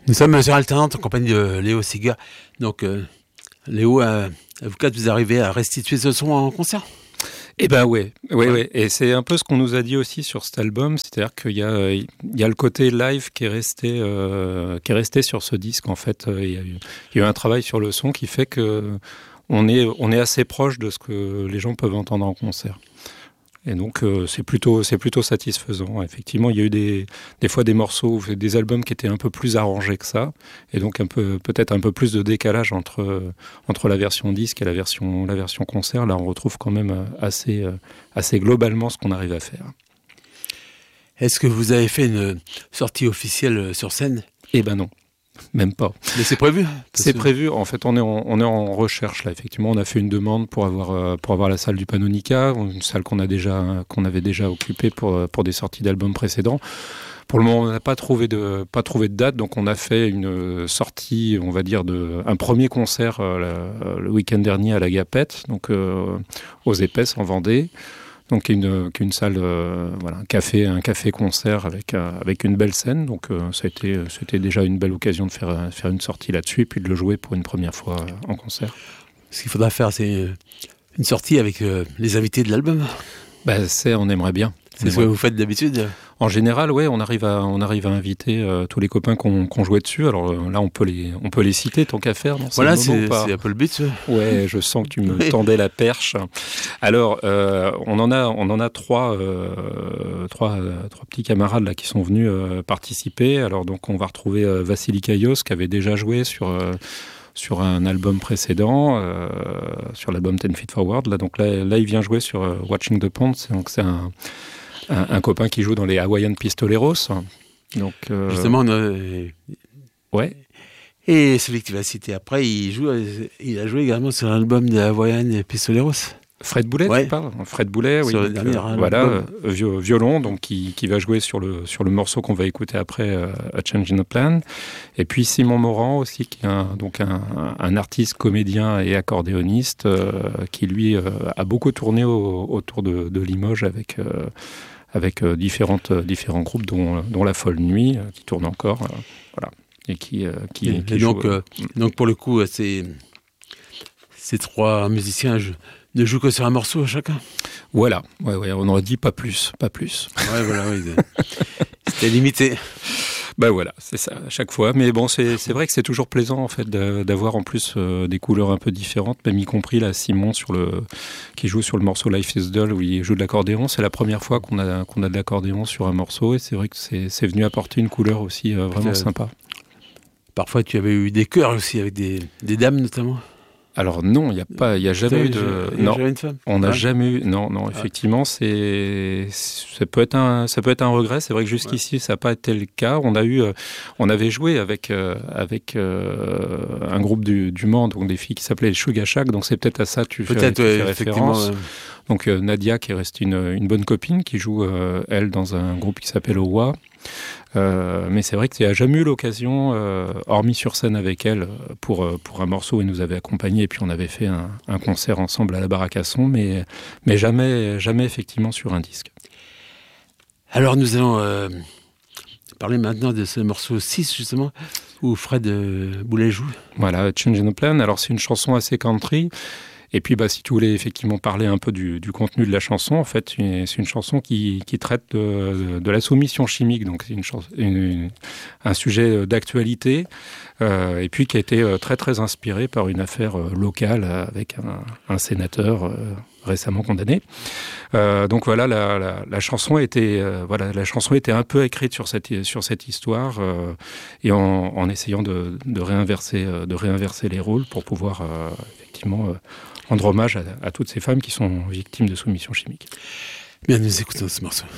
Nous sommes sur Alternante en compagnie de Léo Siga. Donc, Léo, vous quatre, vous arrivez à restituer ce son en concert ? Eh ben ouais. Et c'est un peu ce qu'on nous a dit aussi sur cet album, c'est-à-dire qu'il y a le côté live qui est resté sur ce disque en fait. Il y a eu un travail sur le son qui fait que on est assez proche de ce que les gens peuvent entendre en concert. Et donc c'est plutôt satisfaisant. Effectivement, il y a eu des fois des morceaux, des albums qui étaient un peu plus arrangés que ça, et donc peut-être un peu plus de décalage entre la version disque et la version concert. Là, on retrouve quand même assez globalement ce qu'on arrive à faire. Est-ce que vous avez fait une sortie officielle sur scène ? Eh ben non. Même pas. Mais c'est prévu ? C'est prévu. En fait, on est en recherche là. Effectivement, on a fait une demande pour avoir la salle du Panonica, une salle qu'on avait déjà occupée pour des sorties d'albums précédents. Pour le moment, on n'a pas trouvé de date, donc on a fait une sortie, on va dire un premier concert le week-end dernier à la Gapette, donc aux Épaisses en Vendée. Donc qu'une salle, un café-concert avec une belle scène. Donc c'était déjà une belle occasion de faire une sortie là-dessus et puis de le jouer pour une première fois en concert. Ce qu'il faudra faire, c'est une sortie avec les invités de l'album. On aimerait bien. C'est ce que vous faites d'habitude ? En général, ouais, on arrive à inviter tous les copains qu'on jouait dessus. Alors là, on peut les citer, tant qu'à faire. Non, voilà, c'est un peu le but. Ouais, je sens que tu me tendais la perche. Alors, on en a trois petits camarades là qui sont venus participer. Alors donc, on va retrouver Vassili Kaios qui avait déjà joué sur un album précédent, sur l'album 10 Feet Forward. Là, il vient jouer sur Watching the Pond. Donc, c'est un copain qui joue dans les Hawaiian Pistoleros. Donc, justement, ouais. Et celui que tu vas citer après, il a joué également sur l'album des Hawaiian Pistoleros. Fred Boulet, ouais. Tu parles ? Fred Boulet, oui. Sur le dernier violon, donc qui va jouer sur le morceau qu'on va écouter après, A Change in the Plan. Et puis Simon Morand aussi, qui est un artiste, comédien et accordéoniste, qui lui a beaucoup tourné autour de Limoges avec différents groupes, dont La Folle Nuit, qui tourne encore, voilà, et qui donc pour le coup, ces trois musiciens ne jouent que sur un morceau chacun. Voilà, ouais, on aurait dit pas plus. Ouais, voilà, oui. C'était limité. Voilà, c'est ça, à chaque fois. Mais bon, c'est vrai que c'est toujours plaisant, en fait, d'avoir en plus des couleurs un peu différentes, même y compris là, Simon, qui joue sur le morceau Life is Dull, où il joue de l'accordéon. C'est la première fois qu'on a de l'accordéon sur un morceau, et c'est vrai que c'est venu apporter une couleur aussi vraiment sympa. Parfois, tu avais eu des chœurs aussi, avec des dames notamment. Alors non, il y a jamais eu de. Non, jamais une femme. On n'a jamais eu. Non, effectivement, ça peut être un regret. C'est vrai que jusqu'ici, ça n'a pas été le cas. On avait joué avec un groupe du Mans, donc des filles qui s'appelaient les Sugar Shack. Donc c'est peut-être à ça que tu fais référence. Donc Nadia, qui reste une bonne copine, qui joue elle dans un groupe qui s'appelle Owa. Mais c'est vrai qu'il n'y a jamais eu l'occasion, hormis sur scène avec elle, pour un morceau où elle nous avait accompagnés, et puis on avait fait un concert ensemble à la Baraque à Son, mais jamais effectivement sur un disque. Alors nous allons parler maintenant de ce morceau 6, justement, où Fred Boulet joue. Voilà, Change in the Plan. Alors c'est une chanson assez country. Et puis, si tu voulais effectivement parler un peu du contenu de la chanson, en fait, c'est une chanson qui traite de la soumission chimique. Donc, c'est un sujet d'actualité, et puis qui a été très, très inspiré par une affaire locale avec un sénateur récemment condamné. Donc voilà, la chanson était un peu écrite sur cette histoire, et en essayant de réinverser les rôles pour pouvoir effectivement rendre hommage à toutes ces femmes qui sont victimes de soumission chimique. Bien, nous écoutons ce morceau.